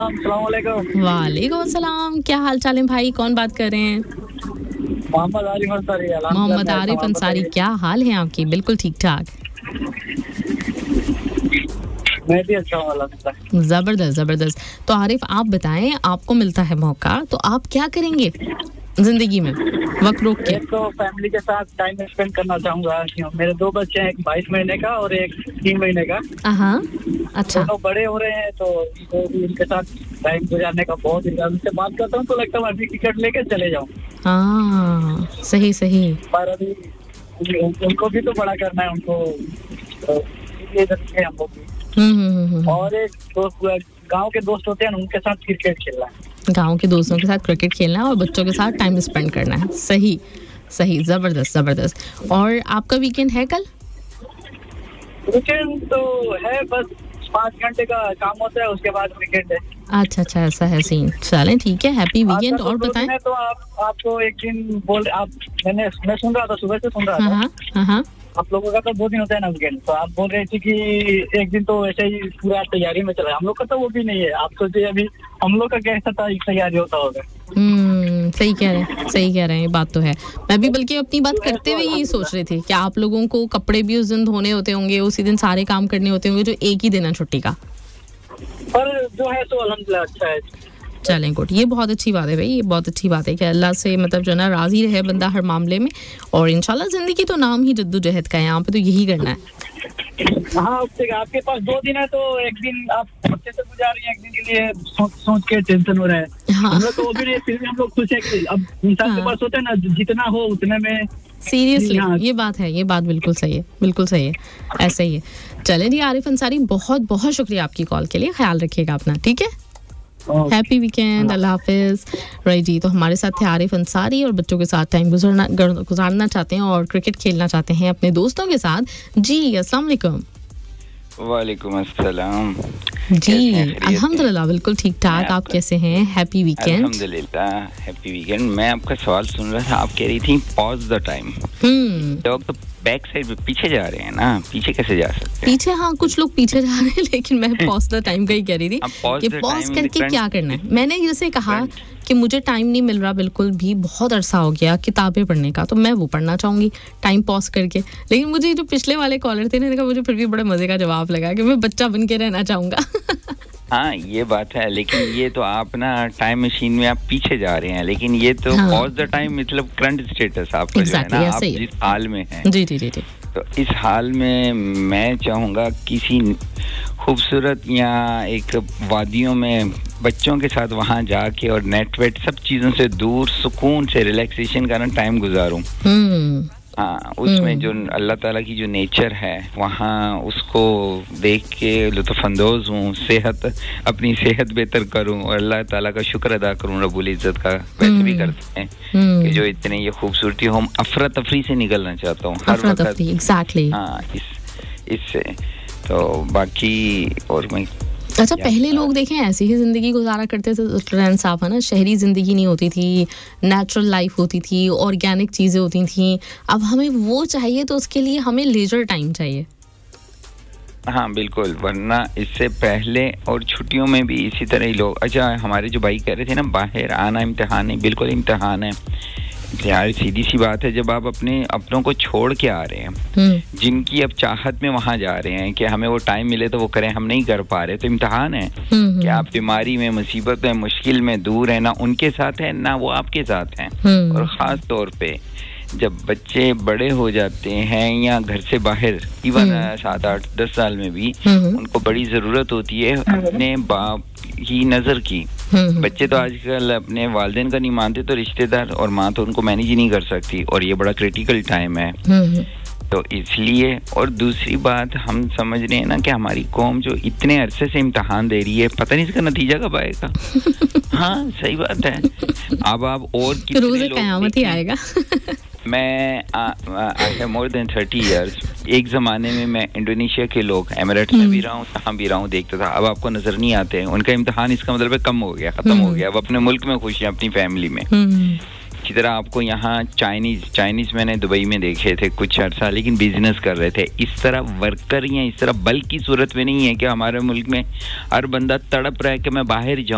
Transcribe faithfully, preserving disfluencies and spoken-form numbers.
अस्सलाम वालेकुम। वालेकुम सलाम। क्या हाल चाल है भाई? कौन बात कर रहे हैं? मोहम्मद आरिफ अंसारी। मोहम्मद आरिफ अंसारी, क्या हाल है आपकी? बिल्कुल ठीक ठाक। मैं भी अच्छा हूँ अल्हम्दुलिल्लाह। जबरदस्त जबरदस्त। तो आरिफ आप बताएं, आपको मिलता है मौका तो आप क्या करेंगे जिंदगी में वक्त रोक के? एक तो फैमिली के साथ टाइम स्पेंड करना चाहूंगा। मेरे दो बच्चे हैं, एक बाईस महीने का और एक तीन महीने का। हाँ, अच्छा। दोनों बड़े हो रहे हैं तो तो उनके साथ टाइम गुजारने का बहुत ही, उनसे बात करता हूँ तो लगता है अभी टिकट लेके चले जाऊँ। हाँ, सही सही। पर अभी उनको भी तो बड़ा करना है, उनको ये रखें हम लोग भी। हम्म और एक दोस्त, गांव के दोस्त होते हैं, उनके साथ क्रिकेट खेलना है। गांव के दोस्तों के साथ क्रिकेट खेलना है और बच्चों के साथ टाइम स्पेंड करना है। सही सही, जबरदस्त जबरदस्त। और आपका वीकेंड है कल? वीकेंड तो है, बस पाँच घंटे का काम होता है, उसके बाद वीकेंड है। अच्छा अच्छा, ऐसा है सीन। चलें ठीक है, हैप्पी वीकेंड। और बताएं। तो आप आपको एक दिन बोल आप मैंने मैं सुन रहा था, सुबह से सुन रहा था। हाँ हाँ हाँ। आप लोगों का तो दो दिन होता है ना वीकेंड, तो आप बोल रहे थे कि एक दिन तो वैसे ही पूरा तैयारी में चला है। हम लोग का तो वो भी नहीं है। आप सोचिए अभी हम लोग का कैसा था तैयारी होता होगा। हम्म सही कह रहे हैं, सही कह रहे हैं, ये बात तो है। मैं भी बल्कि अपनी बात करते हुए यही सोच रही थी कि आप लोगों को कपड़े भी उस दिन धोने होते होंगे, उसी दिन सारे काम करने होते होंगे, जो एक ही दिन है छुट्टी का। पर जो है तो अल्हम्दुलिल्लाह अच्छा है। चलें गुड, ये बहुत अच्छी बात है भाई, ये बहुत अच्छी बात है कि अल्लाह से मतलब जो ना राजी रहे बंदा हर मामले में। और इंशाल्लाह जिंदगी तो नाम ही जद्दोजहद का है, यहाँ पे तो यही करना है। हाँ, आपके पास दो दिन है तो एक दिन आप अच्छे से गुजार रही हैं, एक दिन के लिए सोच सोच के टेंशन हो रहा है। हाँ। हम लोग तो वो भी नहीं, फिर भी हम लोग खुश है कि अब इंसान हाँ। के पास होता है ना, जितना हो उतने में। सीरियसली ये बात है, ये बात बिल्कुल सही है, बिल्कुल सही है, ऐसा ही है। चलें जी आरिफ अंसारी, बहुत बहुत शुक्रिया आपकी कॉल के लिए। ख्याल रखिएगा अपना, ठीक है? हैप्पी वीकेंड, अल्लाह हाफिज। राइट जी, तो हमारे साथ थे आरिफ अंसारी और बच्चों के साथ टाइम गुजारना गुजारना चाहते हैं और क्रिकेट खेलना चाहते हैं अपने दोस्तों के साथ। जी अस्सलाम वालेकुम। वालेकुम अस्सलाम। जी अल्हम्दुलिल्लाह बिल्कुल ठीक ठाक। आप कैसे हैं? Happy weekend. अल्हम्दुलिल्लाह हैप्पी वीकेंड। मैं आपका सवाल सुन रहा था, आप कह रही थी पॉज द टाइम। हम्म लोग तो बैक साइड पे पीछे जा रहे हैं ना, पीछे कैसे जा सकते हैं? पीछे हाँ, कुछ लोग पीछे जा रहे हैं, लेकिन मैं पॉज द टाइम का ही कह रही थी कि पॉज करके क्या करना है। मैंने जैसे कहा कि मुझे टाइम नहीं मिल रहा बिल्कुल भी, बहुत अरसा हो गया किताबें पढ़ने का, तो मैं वो पढ़ना चाहूंगी टाइम पॉज करके। लेकिन मुझे जो पिछले वाले कॉलर थे ना, मुझे फिर भी बड़े मजे का जवाब लगा कि मैं बच्चा बन के रहना चाहूंगा। हाँ ये बात है, लेकिन ये तो आप ना टाइम मशीन में आप पीछे जा रहे हैं, लेकिन ये तो पॉज द टाइम मतलब करंट स्टेटस आपका जो है ना, आप जिस हाल में हैं। जी जी जी जी। तो इस हाल में मैं चाहूँगा किसी खूबसूरत या एक वादियों में बच्चों के साथ वहाँ जाके और नेट वेट सब चीज़ों से दूर सुकून से रिलैक्सेशन का ना टाइम गुजारूँ। हाँ, उसमें जो अल्लाह ताला की जो नेचर है वहाँ उसको देख के लुत्फ़अंदोज़ हूँ, सेहत अपनी सेहत बेहतर करूँ और अल्लाह ताला का शुक्र अदा करूँ रब्बुल इज़्ज़त का। वैसे भी करते हैं कि जो इतने ये खूबसूरती हो, हम अफरा तफरी से निकलना चाहता हूँ हर वक्त। एग्जैक्टली। हाँ, इस इससे तो बाकी और मैं अच्छा, पहले लोग देखें ऐसी ही ज़िंदगी गुजारा करते थे, ट्रेंड साफ है ना, शहरी ज़िंदगी नहीं होती थी, नेचुरल लाइफ होती थी, ऑर्गेनिक चीज़ें होती थी। अब हमें वो चाहिए तो उसके लिए हमें लेजर टाइम चाहिए। हाँ बिल्कुल, वरना इससे पहले और छुट्टियों में भी इसी तरह ही लोग। अच्छा, हमारे जो भाई कह रहे थे ना बाहर आना इम्तिहान है, बिल्कुल इम्तिहान है यार। सीधी सी बात है, जब आप अपने अपनों को छोड़ के आ रहे हैं, जिनकी अब चाहत में वहां जा रहे हैं कि हमें वो टाइम मिले तो वो करें, हम नहीं कर पा रहे, तो इम्तिहान है कि आप बीमारी में, मुसीबत में, मुश्किल में दूर है, ना उनके साथ है ना वो आपके साथ हैं। और ख़ास तौर पे जब बच्चे बड़े हो जाते हैं या घर से बाहर, इवन सात आठ दस साल में भी उनको बड़ी ज़रूरत होती है अपने बाप की नज़र की। बच्चे तो आजकल अपने वालिदैन का नहीं मानते, तो रिश्तेदार और माँ तो उनको मैनेज ही नहीं कर सकती, और ये बड़ा क्रिटिकल टाइम है। तो इसलिए, और दूसरी बात हम समझ रहे हैं ना कि हमारी कौम जो इतने अरसे से इम्तिहान दे रही है, पता नहीं इसका नतीजा कब आएगा। हाँ सही बात है। अब आप और कितने लोग क़यामत ही आएगा। मैं I have more than thirty years. एक ज़माने में मैं इंडोनेशिया के लोग, एमिरेट्स में भी रहा हूँ, यहाँ भी रहा हूँ, देखता था। अब आपको नज़र नहीं आते हैं उनका इम्तिहान, इसका मतलब है कम हो गया, ख़त्म हो गया। अब अपने मुल्क में खुश हैं, अपनी फैमिली में। इसी तरह आपको यहाँ चाइनीज़ चाइनीज़ मैंने दुबई में देखे थे कुछ अर्सा, लेकिन बिजनेस कर रहे थे। इस तरह वर्कर या इस तरह बल्कि सूरत में नहीं है कि हमारे मुल्क में हर बंदा तड़प रहा है कि मैं बाहर जाऊँ।